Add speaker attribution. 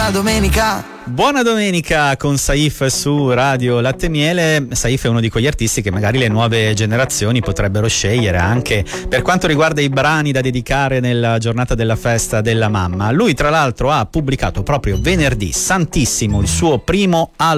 Speaker 1: buona domenica.
Speaker 2: Buona domenica con Saif su Radio Latte Miele. Saif è uno di quegli artisti che magari le nuove generazioni potrebbero scegliere anche per quanto riguarda i brani da dedicare nella giornata della festa della mamma. Lui tra l'altro ha pubblicato proprio venerdì santissimo il suo primo album